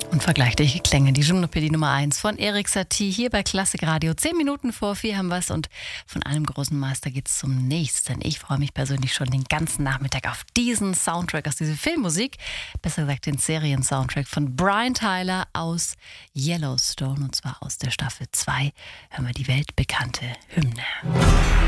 Unvergleichliche Klänge, die Gymnopädie Nummer 1 von Erik Satie hier bei Klassik Radio. 10 Minuten vor 4 haben wir es und von einem großen Meister geht's zum nächsten. Ich freue mich persönlich schon den ganzen Nachmittag auf diesen Soundtrack aus dieser Filmmusik, besser gesagt den Serien-Soundtrack von Brian Tyler aus Yellowstone und zwar aus der Staffel 2. Hören wir die weltbekannte Hymne.